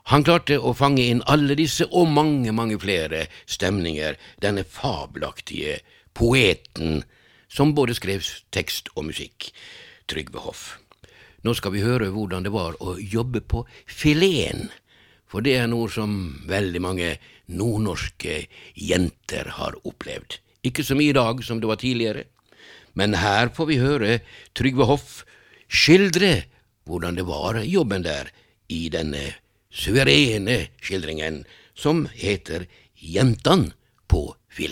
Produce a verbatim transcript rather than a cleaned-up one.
Han klarte å fange inn alle disse og mange, mange flere stemninger, denne fabelaktige poeten som både skrev tekst og musikk, Trygve Hoff. Nå skal vi høre hvordan det var å jobbe på fileten, for det er noe som veldig mange nordnorske jenter har opplevd. Ikke så mye i dag som det var tidligere, men her får vi høre Trygve Hoff skildre hvordan det var jobben der i denne suverene skildringen som heter Jentan på